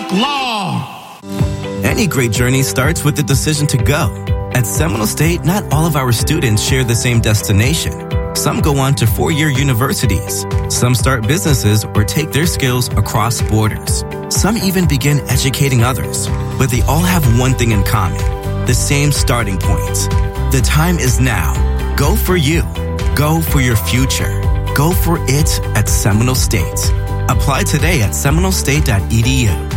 law. Any great journey starts with the decision to go. At Seminole State, not all of our students share the same destination. Some go on to four-year universities. Some start businesses or take their skills across borders. Some even begin educating others. But they all have one thing in common: the same starting points. The time is now. Go for you. Go for your future. Go for it at Seminole State. Apply today at seminolestate.edu.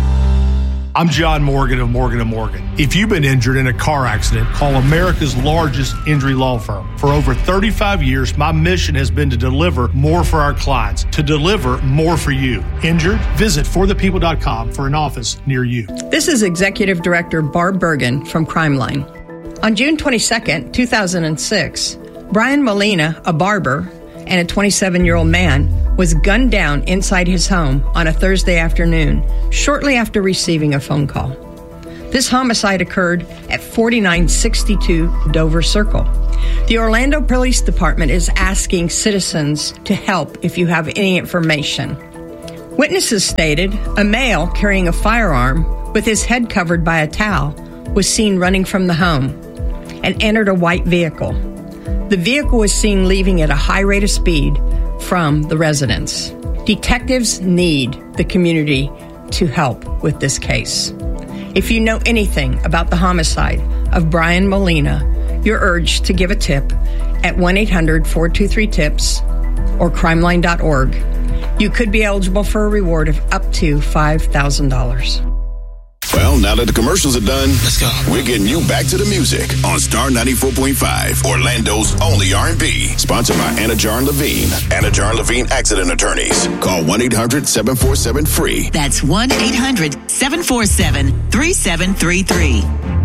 I'm John Morgan of Morgan & Morgan. If you've been injured in a car accident, call America's largest injury law firm. For over 35 years, my mission has been to deliver more for our clients, to deliver more for you. Injured? Visit forthepeople.com for an office near you. This is Executive Director Barb Bergen from Crimeline. On June 22nd, 2006, Brian Molina, a barber, and a 27-year-old man was gunned down inside his home on a Thursday afternoon, shortly after receiving a phone call. This homicide occurred at 4962 Dover Circle. The Orlando Police Department is asking citizens to help if you have any information. Witnesses stated a male carrying a firearm with his head covered by a towel was seen running from the home and entered a white vehicle. The vehicle was seen leaving at a high rate of speed from the residence. Detectives need the community to help with this case. If you know anything about the homicide of Brian Molina, you're urged to give a tip at 1-800-423-TIPS or crimeline.org. You could be eligible for a reward of up to $5,000. Well, now that the commercials are done, let's go. We're getting you back to the music on Star 94.5, Orlando's only R&B. Sponsored by Anna Jar and Levine. Anna Jar and Levine Accident Attorneys. Call 1-800-747-FREE. That's 1-800-747-3733.